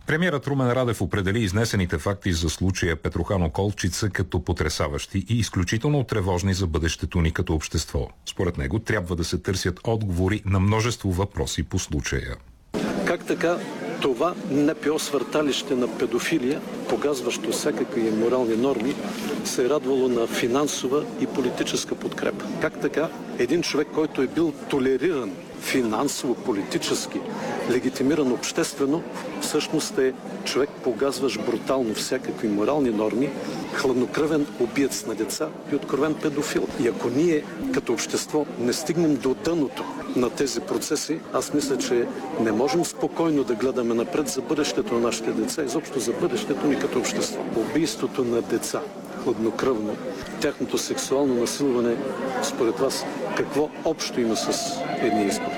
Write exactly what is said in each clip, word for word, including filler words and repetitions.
Премиерът Румен Радев определи изнесените факти за случая Петрохано-Колчица като потресаващи и изключително тревожни за бъдещето ни като общество. Според него трябва да се търсят отговори на множество въпроси по случая. Как така това НПО свърталище на педофилия, погазващо всякакви морални норми, се е радвало на финансова и политическа подкрепа? Как така един човек, който е бил толериран финансово, политически, легитимиран обществено, всъщност е човек, погазващ брутално всякакви морални норми, хладнокръвен убиец на деца и откровен педофил. И ако ние като общество не стигнем до дъното на тези процеси, аз мисля, че не можем спокойно да гледаме напред за бъдещето на нашите деца, изобщо за бъдещето ни като общество. Убийството на деца, хладнокръвно, тяхното сексуално насилване, според вас, какво общо има с едни избори?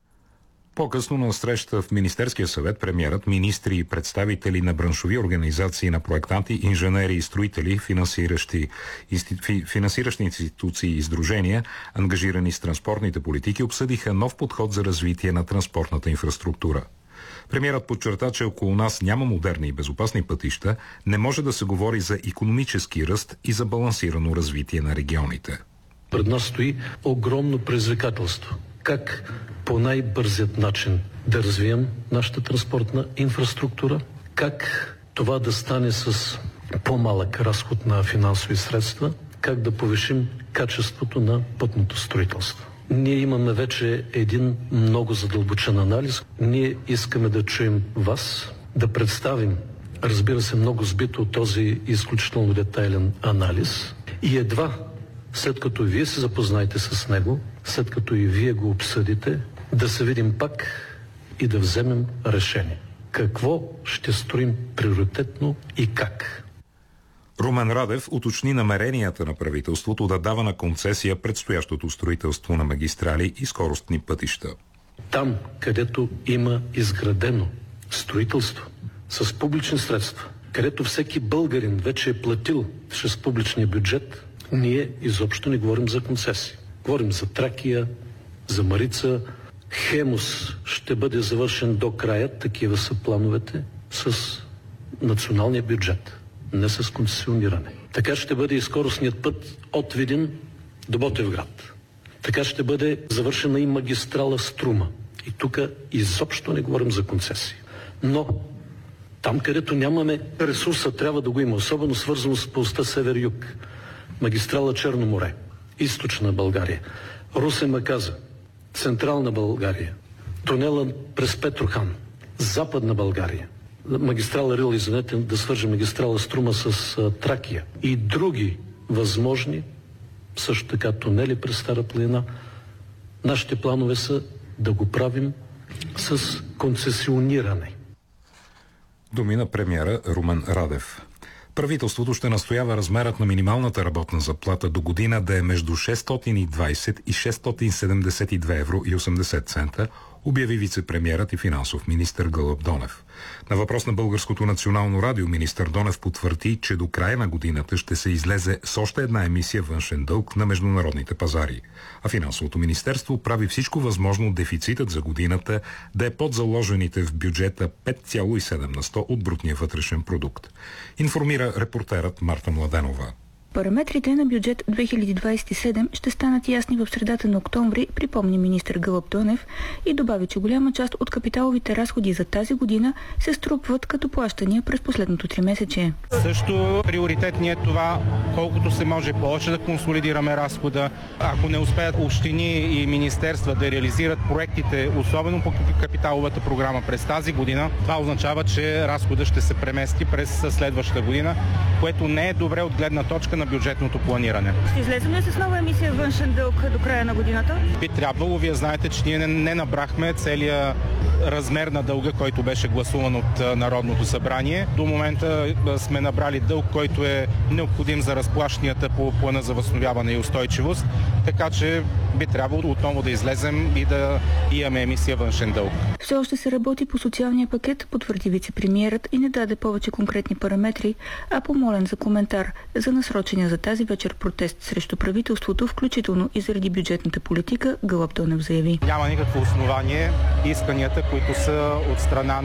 По-късно на среща в Министерския съвет премиерът, министри и представители на браншови организации на проектанти, инженери и строители, финансиращи, институ... финансиращи институции и издружения, ангажирани с транспортните политики, обсъдиха нов подход за развитие на транспортната инфраструктура. Премиерът подчерта, че около нас няма модерни и безопасни пътища, не може да се говори за икономически ръст и за балансирано развитие на регионите. Пред нас стои огромно предизвикателство. Как по най-бързият начин да развием нашата транспортна инфраструктура, как това да стане с по-малък разход на финансови средства, как да повишим качеството на пътното строителство. Ние имаме вече един много задълбочен анализ. Ние искаме да чуем вас, да представим, разбира се, много сбито от този изключително детайлен анализ и едва след като вие се запознаете с него, след като и вие го обсъдите, да се видим пак и да вземем решение. Какво ще строим приоритетно и как? Румен Радев уточни намеренията на правителството да дава на концесия предстоящото строителство на магистрали и скоростни пътища. Там, където има изградено строителство с публични средства, където всеки българин вече е платил чрез публичния бюджет, ние изобщо не говорим за концесии. Говорим за Тракия, за Марица. Хемус ще бъде завършен до края, такива са плановете, с националния бюджет, не с концесиониране. Така ще бъде и скоростният път от Видин до Ботевград. Така ще бъде завършена и магистрала Струма. И тук изобщо не говорим за концесии. Но там, където нямаме ресурса, трябва да го има, особено свързано с полоста север-юг. Магистрала Черно море, източна България, Русе-Маказа, централна България, тунела през Петрохан, западна България, магистрала Рил, извинете, да свърже магистрала Струма с а, Тракия и други възможни, също така тунели през Стара планина. Нашите планове са да го правим с концесиониране. Думи на премиера Румен Радев. Правителството ще настоява размерът на минималната работна заплата до година да е между шестстотин и двадесет и шестстотин седемдесет и две евро и осемдесет цента, обяви вице-премиерът и финансов министър Гълъб Донев. На въпрос на Българското национално радио министър Донев потвърди, че до края на годината ще се излезе с още една емисия външен дълг на международните пазари. А финансовото министерство прави всичко възможно дефицитът за годината да е под заложените в бюджета пет цяло и седем на сто от брутния вътрешен продукт. Информира репортерът Марта Младенова. Параметрите на бюджет две хиляди двадесет и седем ще станат ясни в средата на октомври, припомни министър Гълъб Донев и добави, че голяма част от капиталовите разходи за тази година се струпват като плащания през последното тримесечие. Също приоритет ни е това, колкото се може повече да консолидираме разхода. Ако не успеят общини и министерства да реализират проектите, особено по капиталовата програма през тази година, това означава, че разхода ще се премести през следващата година, което не е добре от гледна точка на бюджетното планиране. Ще излезем ли с нова емисия външен дълг до края на годината? Би трябвало. Вие знаете, че ние не, не набрахме целия размер на дълга, който беше гласуван от Народното събрание. До момента сме набрали дълг, който е необходим за разплащанията по плана за възстановяване и устойчивост, така че би трябвало отново да излезем и да имаме емисия външен дълг. Все още се работи по социалния пакет, потвърди вице-премиерът и не даде повече конкретни параметри, а помолен за коментар за насрочения за тази вечер протест срещу правителството, включително и заради бюджетната политика, Гълъб Донев заяви. Няма никакво основание исканията, които са от страна